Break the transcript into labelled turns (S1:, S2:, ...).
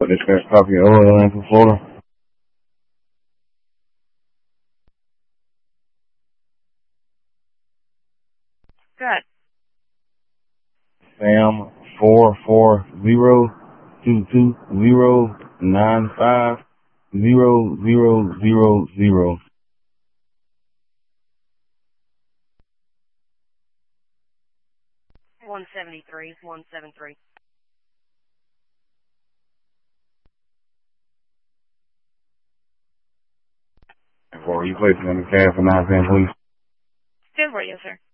S1: Dispatch copy of oil in Florida.
S2: Good.
S1: Sam 4402220950000.
S2: 173.
S1: Before you place it in the cab for 910, please.
S2: Good for you, sir.